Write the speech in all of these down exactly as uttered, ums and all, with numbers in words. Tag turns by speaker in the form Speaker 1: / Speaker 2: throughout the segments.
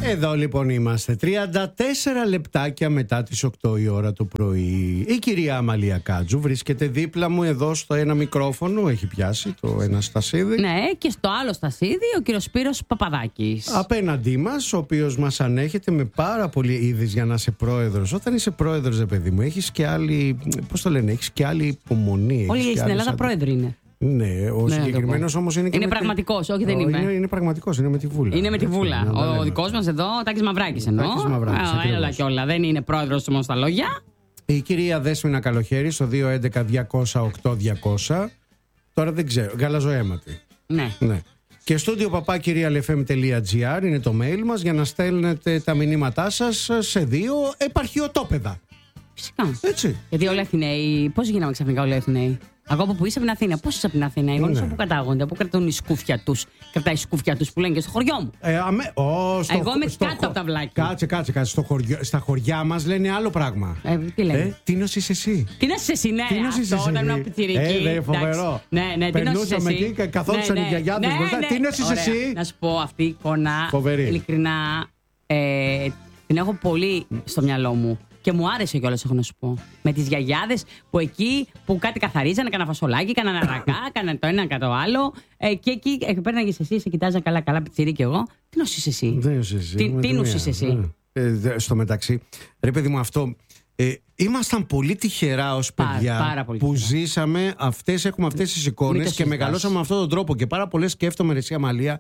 Speaker 1: Εδώ λοιπόν είμαστε, τριάντα τέσσερα λεπτάκια μετά τις οκτώ η ώρα το πρωί. Η κυρία Αμαλία Κάτζου βρίσκεται δίπλα μου εδώ στο ένα μικρόφωνο, έχει πιάσει το ένα στασίδι.
Speaker 2: Ναι, και στο άλλο στασίδι ο κύριος Σπύρος Παπαδάκης.
Speaker 1: Απέναντί μας, ο οποίος μας ανέχεται με πάρα πολύ είδης για να είσαι πρόεδρος. Όταν είσαι πρόεδρος, ρε παιδί μου, έχεις και άλλη, πώς το λένε, έχεις και άλλη υπομονή.
Speaker 2: Όλοι στην Ελλάδα σαν... πρόεδροι είναι.
Speaker 1: Ναι, ο
Speaker 2: ναι,
Speaker 1: συγκεκριμένος όμως είναι και.
Speaker 2: Είναι πραγματικός, όχι δεν είμαι.
Speaker 1: Είναι, είναι πραγματικός, είναι με τη βούλα.
Speaker 2: Είναι με τη βούλα. Έτσι, ο δικός μας εδώ, ο Τάκης Μαυράκης εννοώ.
Speaker 1: Τάκης Μαυράκης.
Speaker 2: Έλα και όλα, δεν είναι πρόεδρος μόνο στα λόγια.
Speaker 1: Η κυρία Δέσποινα Καλοχέρη στο δύο έντεκα διακόσια οκτώ διακόσια. Τώρα δεν ξέρω, γαλαζοαίματη.
Speaker 2: Ναι.
Speaker 1: ναι. Και στούντιο παπά κυρία ελ εφ εμ τελεία τζι άρ είναι το mail μας για να στέλνετε τα μηνύματά σας σε δύο επαρχιωτόπεδα.
Speaker 2: Φυσικά.
Speaker 1: Έτσι.
Speaker 2: Γιατί όλοι οι Αθηναίοι, πώς γίναμε ξαφνικά όλοι οι Αθηναίοι. Εγώ από που είσαι από την Αθήνα, πώς είσαι από την Αθήνα, οι γονείς
Speaker 1: ναι.
Speaker 2: που κατάγονται, που κρατούν οι σκούφια τους, κρατάει οι σκούφια τους που λένε και στο χωριό μου.
Speaker 1: Ε, αμέ... oh, στο...
Speaker 2: Εγώ είμαι
Speaker 1: στο...
Speaker 2: κάτω από τα βλάκια.
Speaker 1: Κάτσε, κάτσε, κάτσε. Στο χωριό... Στα χωριά μας λένε άλλο πράγμα.
Speaker 2: Ε, τι λένε. Ε,
Speaker 1: τι νος είσαι εσύ.
Speaker 2: Τι νος είσαι εσύ, ναι.
Speaker 1: Τι νος είσαι εσύ.
Speaker 2: Όταν ήμουν πιτσιρική.
Speaker 1: Ε, δε, φοβερό.
Speaker 2: Ναι, ναι, τι νος είσαι εσύ.
Speaker 1: Περνούσαμε εκεί, καθόντουσαν
Speaker 2: ναι, ναι.
Speaker 1: οι γιαγιάδες
Speaker 2: ναι,
Speaker 1: μπροστά.
Speaker 2: ναι.
Speaker 1: Τι νος είσαι εσύ.
Speaker 2: Να σου πω, αυτή η εικόνα,
Speaker 1: φοβερή.
Speaker 2: Ειλικρινά, ε, την έχω πολύ στο μυαλό μου. Και μου άρεσε κιόλας, έχω να σου πω. Με τις γιαγιάδες που εκεί που κάτι καθαρίζανε, κανένα φασολάκι, κανένα αρακά, κανένα το ένα κατά το άλλο. Ε, και εκεί ε, παίρναγες εσύ, σε κοιτάζα καλά-καλά, πιτσίρι κι εγώ. Τι νος είσαι εσύ.
Speaker 1: Δεν είσαι εσύ.
Speaker 2: Τι, τι νους είσαι εσύ.
Speaker 1: Ε, δε, στο μεταξύ, ρε παιδί μου, αυτό. Ε, ήμασταν πολύ τυχερά ως παιδιά
Speaker 2: πάρα, πάρα πολύ
Speaker 1: που
Speaker 2: τυχερά.
Speaker 1: ζήσαμε αυτές, έχουμε αυτές τις εικόνες και μεγαλώσαμε με αυτόν τον τρόπο. Και πάρα πολλές σκέφτομαι, ρε εσύ Αμαλία.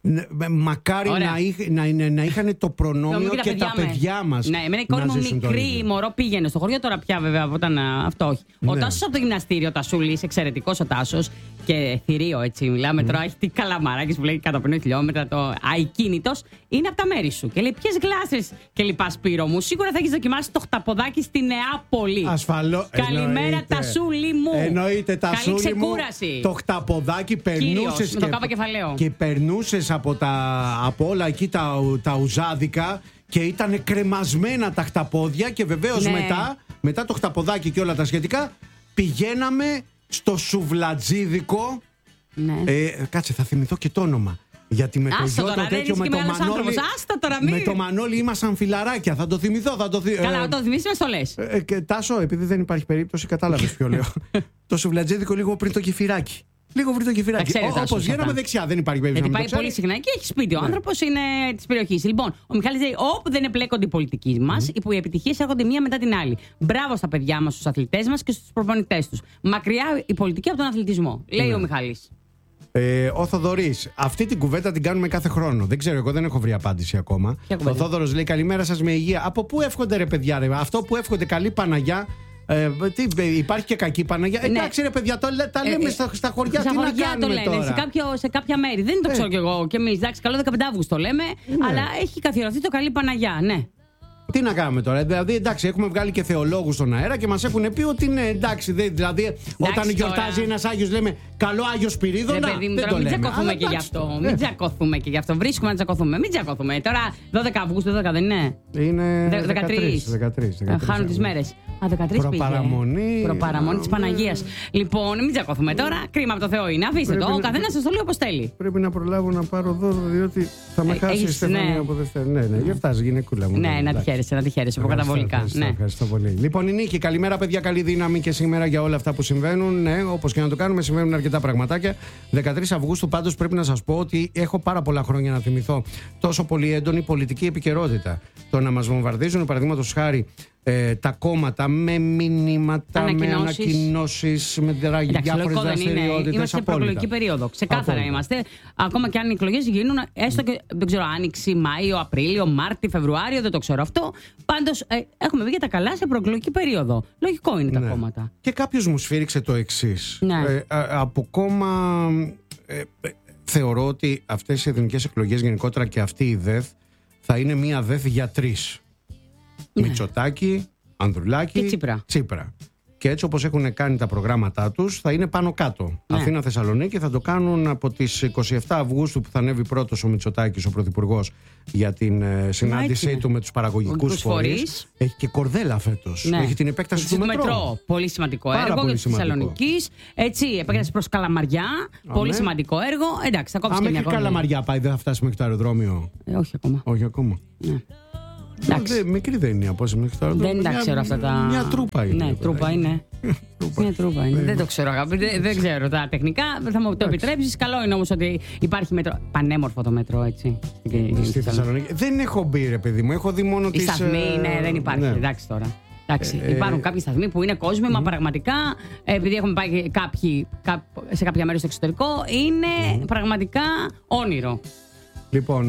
Speaker 1: Μακάρι να, είχ, να, να, να είχαν το προνόμιο και, και τα παιδιά μας.
Speaker 2: Ναι, εμένα η κόρη μου μικρή μωρό πήγαινε στο χωριό, τώρα πια βέβαια όταν αυτό όχι. Ναι. Ο Τάσος από το γυμναστήριο, ο Τασούλης, εξαιρετικός ο Τάσος και θηρίο έτσι μιλάμε mm. τώρα, έχει τι καλαμαράκες που λέει εκατό πενήντα χιλιόμετρα, το αικίνητος, είναι από τα μέρη σου. Και λέει ποιες γλάστρες και λοιπά Σπύρο μου, σίγουρα θα έχεις δοκιμάσει το χταποδάκι στη Νεάπολη.
Speaker 1: Ασφαλώς.
Speaker 2: Καλημέρα Τασούλη μου.
Speaker 1: Εννοείται Τασούλη μου. Το χταποδάκι περνούσες και, και περνούσες από, τα, από όλα εκεί τα, τα ουζάδικα και ήταν κρεμασμένα τα χταπόδια και βεβαίως ναι. μετά, μετά το χταποδάκι και όλα τα σχετικά πηγαίναμε στο σουβλατζίδικο. Ναι. Ε, κάτσε, θα θυμηθώ και το όνομα. Γιατί με το γιο το τέτοιο με το Μανώλη. Με το Μανώλη ήμασταν φιλαράκια. Θα το θυμηθώ. Θα το θυ...
Speaker 2: Καλά, ε, το θυμίσει να το λες.
Speaker 1: Ε, και, Τάσο, επειδή δεν υπάρχει περίπτωση, κατάλαβες ποιο λέω. Το σουβλατζίδικο λίγο πριν το κεφυράκι. Λίγο βρει το κεφυράκι. Όπως γίναμε δεξιά, δεν υπάρχει περίπτωση.
Speaker 2: Γιατί πάει πολύ συχνά και έχει σπίτι. Ο ναι. άνθρωπος είναι της περιοχής. Λοιπόν, ο Μιχάλης λέει: όπου δεν εμπλέκονται οι πολιτικοί μας, mm. που οι επιτυχίες έρχονται μία μετά την άλλη. Μπράβο στα παιδιά μας, στους αθλητές μας και στους προπονητές τους. Μακριά η πολιτική από τον αθλητισμό, λέει ναι. ο Μιχάλης.
Speaker 1: Ε, ο Θοδωρής, αυτή την κουβέντα την κάνουμε κάθε χρόνο. Δεν ξέρω, εγώ δεν έχω βρει απάντηση ακόμα. Ο Θόδωρος λέει: καλημέρα σας με υγεία. Από πού εύχονται ρε παιδιά, ρε. Αυτό που εύχονται καλή Παναγιά. Ε, τι, υπάρχει και κακή Παναγιά. Ναι. Εντάξει ρε παιδιά, το, τα λέμε ε, στα, στα χωριά. Στα τι χωριά να κάνουμε το λένε, τώρα. Σε, κάποιο, σε κάποια μέρη. Δεν το ξέρω ε. κι εγώ κι εμείς. Εντάξει, καλό δεκαπέντε Αυγούστου το λέμε. Ναι. Αλλά έχει καθιερωθεί το καλή Παναγιά, ναι. Τι να κάνουμε τώρα, δηλαδή εντάξει, έχουμε βγάλει και θεολόγους στον αέρα και μας έχουν πει ότι είναι εντάξει. Δηλαδή, εντάξει, όταν γιορτάζει ένας Άγιος, λέμε καλό Άγιο Σπυρίδωνα.
Speaker 2: Ρε παιδί μου, τώρα μην τσακωθούμε και γι' αυτό. Μην τσακωθούμε και γι' αυτό. Βρίσκουμε να τσακωθούμε. Μην τσακωθούμε. Τώρα δώδεκα Αυγούστου, δώδεκα δεν είναι.
Speaker 1: Είναι
Speaker 2: δεκατρείς. Χάνουν τις μέρες. Α, δεκατρείς
Speaker 1: Προπαραμονή.
Speaker 2: Προπαραμονή της Παναγίας. Λοιπόν, μην τσακωθούμε τώρα. Κρίμα από το Θεό είναι. Αφήστε το. Ο καθένας σας το λέει όπως θέλει.
Speaker 1: Πρέπει να προλάβω να πάρω δώρο, διότι θα με χάσει η Στεφανία από Δευτέρα. Ναι, ναι, γιορτάζει γυναικούλα μου.
Speaker 2: Ναι, να τη χαίρεσαι, να τη χαίρεσαι προκαταβολικά.
Speaker 1: Ευχαριστώ πολύ. Λοιπόν, η Νίκη, καλημέρα παιδιά, καλή δύναμη και σήμερα για όλα αυτά που συμβαίνουν. Ναι, όπως και να το κάνουμε, συμβαίνουν αρκετά πραγματάκια. δεκατρείς Αυγούστου πάντως πρέπει να σας πω ότι έχω πάρα πολλά χρόνια να θυμηθώ τόσο πολύ έντονη πολιτική επικαιρότητα. Το να μας βομβαρδίζουν, παραδείγματος χάρη, ε, τα κόμματα με μηνύματα, με ανακοινώσεις, με διάφορες δραστηριότητες.
Speaker 2: Είμαστε σε προεκλογική περίοδο. Ξεκάθαρα απόλυτα. Είμαστε. Ακόμα και αν οι εκλογές γίνουν, έστω και δεν ξέρω, Άνοιξη, Μάιο, Απρίλιο, Μάρτι, Φεβρουάριο, δεν το ξέρω αυτό. Πάντως ε, έχουμε βγει για τα καλά σε προεκλογική περίοδο. Λογικό είναι τα ναι. κόμματα.
Speaker 1: Και κάποιος μου σφύριξε το εξής.
Speaker 2: Ναι.
Speaker 1: Ε, από κόμμα. Ε, ε, θεωρώ ότι αυτές οι εθνικές εκλογές γενικότερα και αυτή η ΔΕΘ θα είναι μία ΔΕΘ για τρεις. Ναι. Μητσοτάκη, Ανδρουλάκη
Speaker 2: και Τσίπρα.
Speaker 1: Τσίπρα. Και έτσι όπως έχουν κάνει τα προγράμματά τους, θα είναι πάνω κάτω. Ναι. Αθήνα Θεσσαλονίκη θα το κάνουν από τις είκοσι επτά Αυγούστου που θα ανέβει πρώτος ο Μητσοτάκης, ο Πρωθυπουργός, για την ε, συνάντησή ναι, του με τους παραγωγικούς φορείς. Έχει και κορδέλα φέτος. Ναι. Έχει την επέκταση του μετρό. μετρό.
Speaker 2: Πολύ σημαντικό Πάρα έργο για τη Θεσσαλονίκη. Έτσι, επέκταση mm. προς Καλαμαριά. Α, πολύ ναι. σημαντικό έργο. Εντάξει, θα κόψει και μια
Speaker 1: μέχρι Καλαμαριά πάει, δεν θα φτάσει μέχρι το αεροδρόμιο.
Speaker 2: Ε, όχι ακόμα.
Speaker 1: Όχι ακόμα.
Speaker 2: Ναι.
Speaker 1: Δε, μικρή δεν είναι η απόσταση μέχρι τώρα.
Speaker 2: Δεν τα ξέρω αυτά τα.
Speaker 1: Μια τρούπα είναι.
Speaker 2: Ναι, τρούπα είναι. Μια τρούπα είναι. Δεν το ξέρω, αγάπη. Δεν, δεν ξέρω τα τεχνικά. Θα μου το επιτρέψει. Καλό είναι όμως ότι υπάρχει μέτρο. Πανέμορφο το μέτρο, έτσι.
Speaker 1: Στη Θεσσαλονίκη. Δεν έχω μπει, ρε παιδί μου. Έχω δει μόνο τις...
Speaker 2: Η σταθμή, ναι, δεν υπάρχει. Εντάξει τώρα. Εντάξει, ε, υπάρχουν ε, κάποιοι σταθμοί που είναι κόσμημα, mm. πραγματικά. Επειδή έχουμε πάει κάποιοι, σε κάποια μέρη στο εξωτερικό, είναι mm. πραγματικά όνειρο.
Speaker 1: Λοιπόν,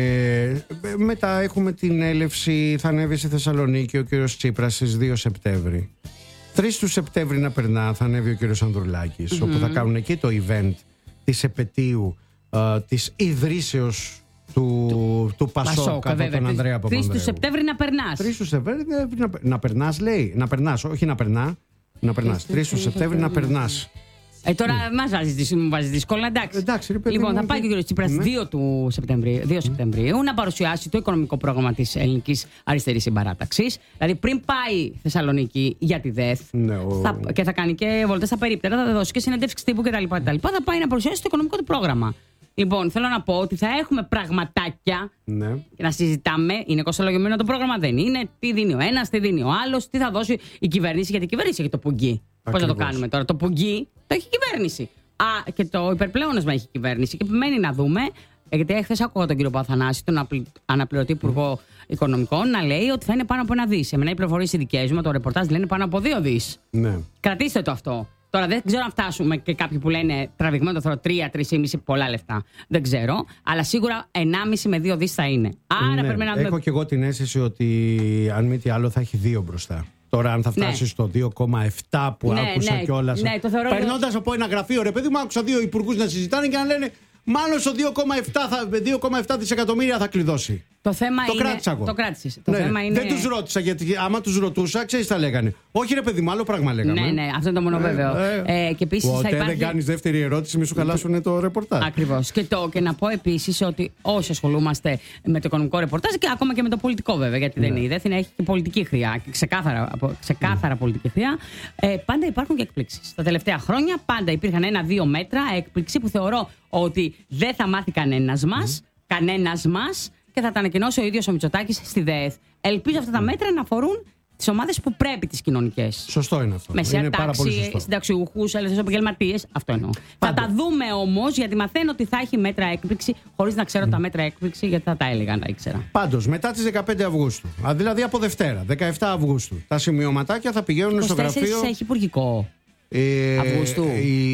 Speaker 1: ε, μετά έχουμε την έλευση, θα ανέβει στη Θεσσαλονίκη ο κύριος Τσίπρας στις δύο Σεπτέμβρη. τρεις του Σεπτέμβρη να περνά θα ανέβει ο κύριος Ανδρουλάκης, mm-hmm. όπου θα κάνουν εκεί το event της επετείου ε, της ιδρύσεως του, του, του Πασόκ από τον Ανδρέα Παπανδρέου.
Speaker 2: τρεις του Σεπτέμβρη να περνάς.
Speaker 1: τρεις του Σεπτέμβρη να, να περνάς λέει, να περνάς, όχι να περνά, να περνάς. τρεις του Σεπτέμβρη να περνάς.
Speaker 2: Ε, τώρα mm. μας βάζει, βάζει δύσκολα, εντάξει.
Speaker 1: εντάξει ρε, παιδί,
Speaker 2: λοιπόν, θα πάει και ο κ. Τσίπρας ναι. δύο του Σεπτεμβρίου, δύο Σεπτεμβρίου να παρουσιάσει το οικονομικό πρόγραμμα της Ελληνικής Αριστερής Συμπαράταξης. Δηλαδή, πριν πάει Θεσσαλονίκη για τη ΔΕΘ ναι, ο... θα, και θα κάνει και βολτές στα περίπτερα, θα δώσει και συνέντευξη τύπου κτλ. Θα πάει να παρουσιάσει το οικονομικό του πρόγραμμα. Λοιπόν, θέλω να πω ότι θα έχουμε πραγματάκια ναι. να συζητάμε. Είναι κοστολογημένο το πρόγραμμα, δεν είναι. Τι δίνει ο ένας, τι δίνει ο άλλος, τι θα δώσει η κυβέρνηση. Γιατί η κυβέρνηση έχει το πουγγί. Πώς θα το κάνουμε τώρα? Το πουγγί το έχει η κυβέρνηση. Α, και το υπερπλεόνασμα έχει η κυβέρνηση. Και επιμένει να δούμε. Γιατί χθες άκουγα τον κύριο Παθανάση, τον αναπληρωτή υπουργό mm. οικονομικών, να λέει ότι θα είναι πάνω από ένα δις. Εμένα οι πληροφορίες οι δικές μου, το ρεπορτάζ λένε πάνω από δύο δις. Ναι. Κρατήστε το αυτό. Τώρα δεν ξέρω αν φτάσουμε και κάποιοι που λένε τραβηγμένο το θωρώ τρία, τρία κόμμα πέντε, πολλά λεφτά. Δεν ξέρω. Αλλά σίγουρα ενάμιση με δύο δις θα είναι. Άρα
Speaker 1: ναι,
Speaker 2: πρέπει να
Speaker 1: δούμε. Έχω και εγώ την αίσθηση ότι αν μη τι άλλο θα έχει δύο μπροστά. Τώρα, αν θα φτάσει ναι. στο δύο κόμμα επτά που ναι, άκουσα ναι, κιόλας. Ναι, περνώντας από ένα γραφείο, ρε παιδί μου, άκουσα δύο υπουργούς να συζητάνε και να λένε μάλλον στο δύο κόμμα επτά δισεκατομμύρια θα κλειδώσει.
Speaker 2: Το θέμα
Speaker 1: το
Speaker 2: είναι.
Speaker 1: Κράτησα εγώ.
Speaker 2: Το κράτησες. Το
Speaker 1: ναι,
Speaker 2: θέμα είναι...
Speaker 1: Δεν τους ρώτησα, γιατί άμα τους ρωτούσα, ξέρεις τι θα λέγανε. Όχι, ρε παιδί μου, άλλο πράγμα λέγαμε.
Speaker 2: Ναι, ναι, αυτό είναι το μόνο βέβαιο. Ε, ε. Ε, και επίσης θα υπάρχει...
Speaker 1: δεν κάνεις δεύτερη ερώτηση, μη σου χαλάσουν το ρεπορτάζ.
Speaker 2: Ακριβώς. Και, το, και να πω επίσης ότι όσοι ασχολούμαστε με το οικονομικό ρεπορτάζ και ακόμα και με το πολιτικό, βέβαια, γιατί ναι. δεν είναι, δεν έχει και πολιτική χρειά, ξεκάθαρα, ξεκάθαρα mm. πολιτική χρειά. Ε, πάντα υπάρχουν και εκπλήξεις. Τα τελευταία χρόνια πάντα υπήρχαν ένα-δύο μέτρα έκπληξη που θεωρώ ότι δεν θα μάθει κανένας μας, mm. κανένας μας. Και θα τα ανακοινώσει ο ίδιος ο Μητσοτάκης στη ΔΕΘ. Ελπίζω αυτά τα μέτρα να αφορούν τις ομάδες που πρέπει, τις κοινωνικές.
Speaker 1: Σωστό είναι αυτό.
Speaker 2: Μεσαία τάξη, συνταξιούχους, ελεύθερους επαγγελματίες. Αυτό εννοώ. Πάντα. Θα τα δούμε όμως, γιατί μαθαίνω ότι θα έχει μέτρα έκπληξη, χωρίς να ξέρω mm. τα μέτρα έκπληξη, γιατί θα τα έλεγα αν τα ήξερα.
Speaker 1: Πάντως, μετά τις δεκαπέντε Αυγούστου, δηλαδή από Δευτέρα, δεκαεπτά Αυγούστου, τα σημειωματάκια θα πηγαίνουν στο γραφείο.
Speaker 2: Έχει υπουργικό.
Speaker 1: Ε, Αυγούστου.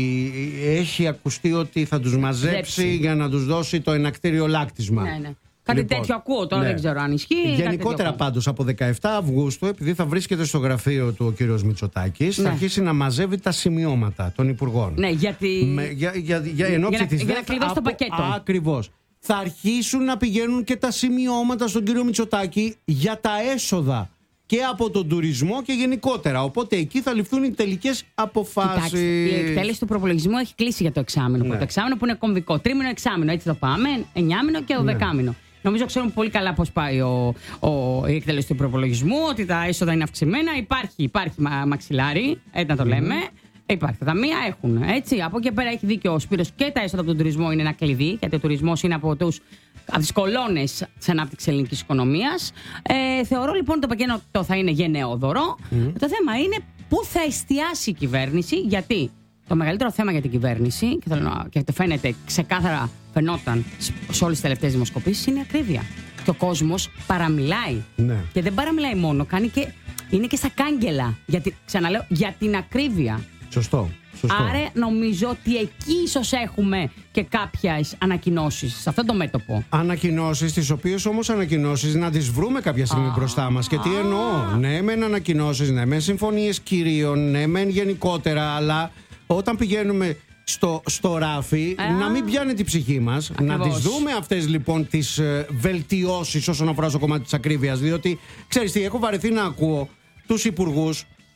Speaker 1: Ε, έχει ακουστεί ότι θα τους μαζέψει Ζέψη. για να τους δώσει το ενακτήριο λάκτισμα.
Speaker 2: Ναι, ναι. Κάτι λοιπόν, τέτοιο ακούω τώρα, ναι. δεν ξέρω αν ισχύει.
Speaker 1: Γενικότερα πάντως από δεκαεπτά Αυγούστου, επειδή θα βρίσκεται στο γραφείο του ο κύριος Μητσοτάκης, ναι. θα αρχίσει να μαζεύει τα σημειώματα των υπουργών.
Speaker 2: Ναι, γιατί.
Speaker 1: Με, για, για, για, για,
Speaker 2: για, της για να κλειδώσει το πακέτο.
Speaker 1: Ακριβώς. Θα αρχίσουν να πηγαίνουν και τα σημειώματα στον κύριο Μητσοτάκη για τα έσοδα και από τον τουρισμό και γενικότερα. Οπότε εκεί θα ληφθούν οι τελικές αποφάσεις.
Speaker 2: Κοιτάξτε, η εκτέλεση του προπολογισμού έχει κλείσει για το εξάμηνο. Ναι. Το εξάμηνο που είναι κομβικό. Τρίμηνο, εξάμηνο. Έτσι το πάμε. Εννιάμηνο και δωδεκάμηνο. Ναι. Νομίζω ξέρουμε πολύ καλά πώς πάει ο, ο, η εκτέλεση του προπολογισμού, ότι τα έσοδα είναι αυξημένα. Υπάρχει, υπάρχει μα, μαξιλάρι, έτσι να το λέμε. Mm-hmm. Υπάρχει. Τα ταμεία έχουν. Έτσι. Από εκεί πέρα έχει δίκιο ο Σπύρος και τα έσοδα από τον τουρισμό είναι ένα κλειδί, γιατί ο τουρισμός είναι από τους. Από τις κολόνες της ανάπτυξης ελληνικής οικονομίας. Ε, θεωρώ λοιπόν ότι το πακέτο θα είναι γενναιόδωρο. Mm. Το θέμα είναι πού θα εστιάσει η κυβέρνηση, γιατί το μεγαλύτερο θέμα για την κυβέρνηση, και, θέλω, και το φαίνεται ξεκάθαρα, φαινόταν σε όλες τις τελευταίες δημοσκοπήσεις, είναι η ακρίβεια. Και ο κόσμος παραμιλάει. Ναι. Και δεν παραμιλάει μόνο, κάνει και, είναι και στα κάγκελα. Γιατί, ξαναλέω, για την ακρίβεια.
Speaker 1: Σωστό. Σωστό.
Speaker 2: Άρα νομίζω ότι εκεί ίσως έχουμε και κάποιες ανακοινώσεις σε αυτό το μέτωπο.
Speaker 1: Ανακοινώσεις, τις οποίες όμως ανακοινώσεις να τις βρούμε κάποια στιγμή ah. μπροστά μας. Και τι ah. εννοώ. Ναι, μεν ανακοινώσεις, ναι, μεν συμφωνίες κυρίων, ναι, μεν γενικότερα, αλλά όταν πηγαίνουμε στο, στο ράφι, ah. να μην πιάνει την ψυχή μας. Ακριβώς. Να τις δούμε αυτές λοιπόν τις ε, βελτιώσεις όσον αφορά στο κομμάτι της ακρίβειας. Διότι ξέρεις τι, έχω βαρεθεί να ακούω τους υπουργούς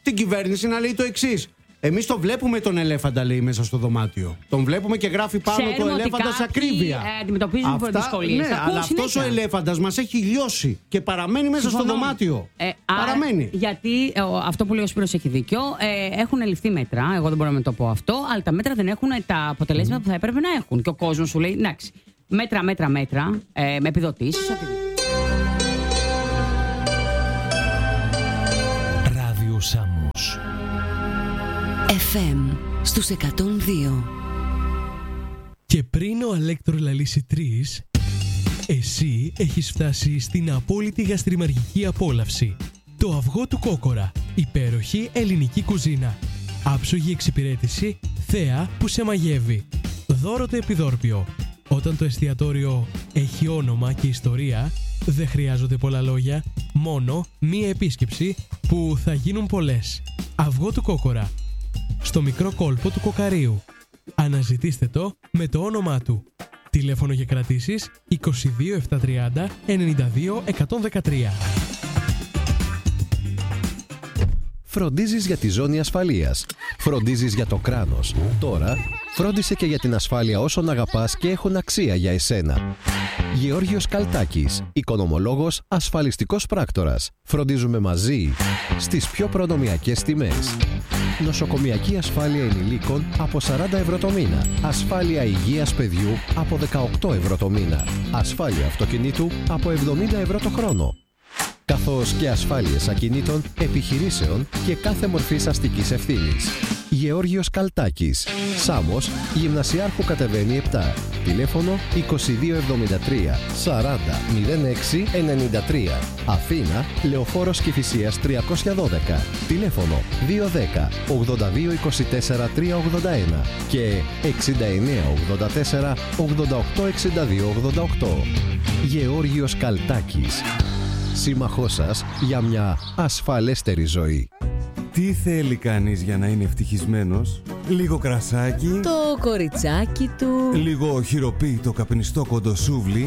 Speaker 1: την κυβέρνηση να λέει το εξής. Εμείς το βλέπουμε τον ελέφαντα, λέει, μέσα στο δωμάτιο. Τον βλέπουμε και γράφει πάνω το ελέφαντας ακρίβεια.
Speaker 2: Ε, αντιμετωπίζουν δυσκολίες.
Speaker 1: Ναι, αλλά αυτός ο ελέφαντας μας έχει λιώσει και παραμένει μέσα Συμφωνώ. στο δωμάτιο. Ε, παραμένει.
Speaker 2: Άρα, γιατί ε, αυτό που λέει ο Σπύρος έχει δίκιο. Ε, έχουν ληφθεί μέτρα. Εγώ δεν μπορώ να το πω αυτό. Αλλά τα μέτρα δεν έχουν τα αποτελέσματα mm. που θα έπρεπε να έχουν. Και ο κόσμος σου λέει, εντάξει, μέτρα, μέτρα, μέτρα, ε, με επιδοτήσεις, οτιδήποτε.
Speaker 3: Ράδιο Σάμος
Speaker 4: εφ εμ στους εκατόν δύο.
Speaker 3: Και πριν ο Αλέκτρο λαλήσει τρεις, εσύ έχεις φτάσει στην απόλυτη γαστριμαργική απόλαυση. Το αυγό του Κόκορα, υπέροχη ελληνική κουζίνα. Άψογη εξυπηρέτηση, θέα που σε μαγεύει. Δώρο το επιδόρπιο. Όταν το εστιατόριο έχει όνομα και ιστορία, δεν χρειάζονται πολλά λόγια, μόνο μία επίσκεψη που θα γίνουν πολλές. Αυγό του Κόκορα, στο μικρό κόλπο του Κοκαρίου. Αναζητήστε το με το όνομά του. Τηλέφωνο για κρατήσεις είκοσι δύο επτακόσια τριάντα ενενήντα δύο εκατόν δεκατρία.
Speaker 5: Φροντίζεις για τη ζώνη ασφαλείας. Φροντίζεις για το κράνος. Τώρα, φρόντισε και για την ασφάλεια όσων αγαπάς και έχουν αξία για εσένα. Γεώργιος Καλτάκης, οικονομολόγος, ασφαλιστικός πράκτορας. Φροντίζουμε μαζί στις πιο προνομιακές τιμές. Νοσοκομιακή ασφάλεια ενηλίκων από σαράντα ευρώ το μήνα. Ασφάλεια υγείας παιδιού από δεκαοκτώ ευρώ το μήνα. Ασφάλεια αυτοκινήτου από εβδομήντα ευρώ το χρόνο. Καθώς και ασφάλειες ακινήτων, επιχειρήσεων και κάθε μορφής αστικής ευθύνης. Γεώργιος Καλτάκης, Σάμος, Γυμνασιάρχου κατεβαίνει επτά. Τηλέφωνο είκοσι δύο εβδομήντα τρία σαράντα μηδέν έξι ενενήντα τρία. Αθήνα, Λεωφόρος Κηφισίας τριακόσια δώδεκα. Τηλέφωνο δύο ένα μηδέν ογδόντα δύο είκοσι τέσσερα τριακόσια ογδόντα ένα και εξήντα εννέα ογδόντα τέσσερα ογδόντα οκτώ εξήντα δύο ογδόντα οκτώ. Γεώργιος Καλτάκης, σύμμαχός σας για μια ασφαλέστερη ζωή.
Speaker 6: Τι θέλει κανείς για να είναι ευτυχισμένος? Λίγο κρασάκι,
Speaker 4: το κοριτσάκι του,
Speaker 6: λίγο χειροποίητο καπνιστό κοντοσούβλι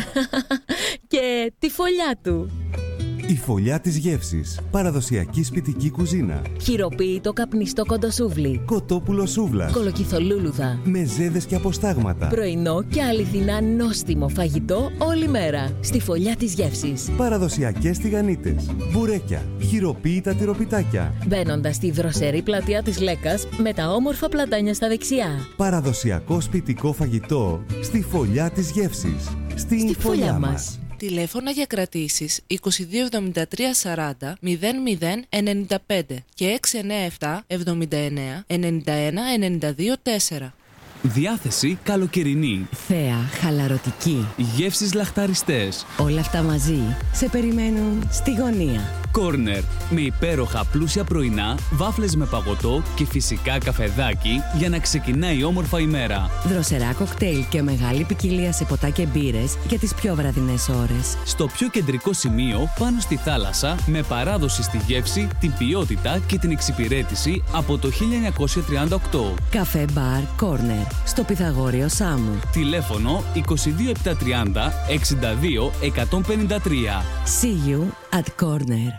Speaker 4: και τη φωλιά του.
Speaker 6: Η φωλιά της γεύσης. Παραδοσιακή σπιτική κουζίνα.
Speaker 4: Χειροποίητο καπνιστό κοντοσούβλι.
Speaker 6: Κοτόπουλο σούβλας.
Speaker 4: Κολοκυθολούλουδα.
Speaker 6: Μεζέδες και αποστάγματα.
Speaker 4: Πρωινό και αληθινά νόστιμο φαγητό όλη μέρα. Στη φωλιά της γεύσης.
Speaker 6: Παραδοσιακές τηγανίτες. Μπουρέκια. Χειροποίητα τυροπιτάκια.
Speaker 4: Μπαίνοντας στη δροσερή πλατεία της Λέκας με τα όμορφα πλατάνια στα δεξιά.
Speaker 6: Παραδοσιακό σπιτικό φαγητό. Στη φωλιά της γεύσης. Στη,
Speaker 4: στη φωλιά μας. μας.
Speaker 7: Τηλέφωνα για κρατήσεις είκοσι δύο εβδομήντα τρία σαράντα μηδέν μηδέν ενενήντα πέντε και έξι εννέα επτά εβδομήντα εννέα ενενήντα ένα ενενήντα δύο τέσσερα.
Speaker 8: Διάθεση καλοκαιρινή.
Speaker 4: Θέα χαλαρωτική.
Speaker 8: Γεύσεις λαχταριστές.
Speaker 4: Όλα αυτά μαζί σε περιμένουν στη γωνία.
Speaker 8: Κόρνερ, με υπέροχα πλούσια πρωινά, βάφλες με παγωτό και φυσικά καφεδάκι για να ξεκινάει όμορφα η μέρα.
Speaker 4: Δροσερά κοκτέιλ και μεγάλη ποικιλία σε ποτά και μπύρες για τις πιο βραδινές ώρες.
Speaker 8: Στο πιο κεντρικό σημείο, πάνω στη θάλασσα, με παράδοση στη γεύση, την ποιότητα και την εξυπηρέτηση από το χίλια εννιακόσια τριάντα οκτώ.
Speaker 4: Καφέ μπαρ Κόρνερ, στο Πυθαγόριο Σάμου.
Speaker 8: Τηλέφωνο είκοσι δύο επτακόσια τριάντα εξήντα δύο εκατόν πενήντα τρία.
Speaker 4: See you at Corner.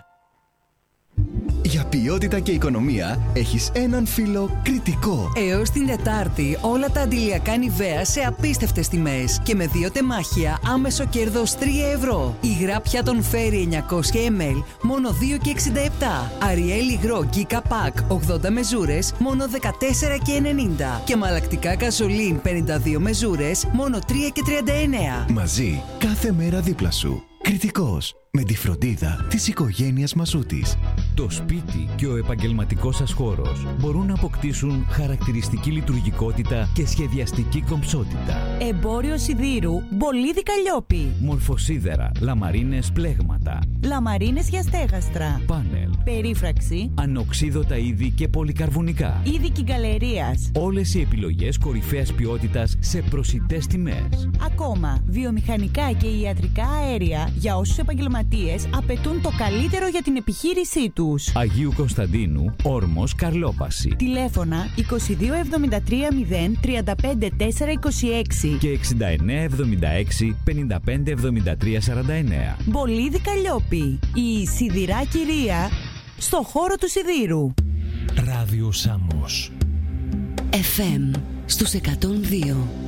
Speaker 9: Για ποιότητα και οικονομία έχεις έναν φίλο κριτικό.
Speaker 10: Έως την Τετάρτη όλα τα αντιλιακά Nivea σε απίστευτες τιμές και με δύο τεμάχια άμεσο κέρδος τρία ευρώ. Υγρά πιάτων Fairy εννιακόσια μιλιλίτρα μόνο δύο και εξήντα επτά. Ariel υγρό Giga Pack ογδόντα μεζούρες μόνο δεκατέσσερα και ενενήντα. Και μαλακτικά Καζολίν πενήντα δύο μεζούρες μόνο τρία και τριάντα εννέα.
Speaker 9: Μαζί κάθε μέρα δίπλα σου. Κριτικός, με τη φροντίδα της οικογένειας Μαζούτης.
Speaker 11: Το σπίτι και ο επαγγελματικός σας χώρος μπορούν να αποκτήσουν χαρακτηριστική λειτουργικότητα και σχεδιαστική κομψότητα.
Speaker 12: Εμπόριο σιδήρου Μπολίδι Καλλιόπη.
Speaker 11: Μορφοσίδερα, λαμαρίνες πλέγματα.
Speaker 12: Λαμαρίνες για στέγαστρα.
Speaker 11: Πάνελ.
Speaker 12: Περίφραξη.
Speaker 11: Ανοξίδωτα είδη και πολυκαρβουνικά.
Speaker 12: Είδη κυγκαλερίας.
Speaker 11: Όλες οι επιλογές κορυφαίας ποιότητας σε προσιτές τιμές.
Speaker 12: Ακόμα, βιομηχανικά και ιατρικά αέρια για όσους επαγγελματίες απαιτούν το καλύτερο για την επιχείρησή τους.
Speaker 11: Αγίου Κωνσταντίνου, Όρμος, Καρλόπαση.
Speaker 12: Τηλέφωνα είκοσι δύο εβδομήντα τρία μηδέν τριάντα πέντε τέσσερα είκοσι έξι
Speaker 11: και εξήντα εννέα εβδομήντα έξι πενήντα πέντε εβδομήντα τρία σαράντα εννέα.
Speaker 12: Μπολίδι Καλλιόπη. Η σιδηρά κυρία στο χώρο του σιδήρου.
Speaker 3: Ράδιο Σάμος
Speaker 4: εφ εμ στους εκατόν δύο.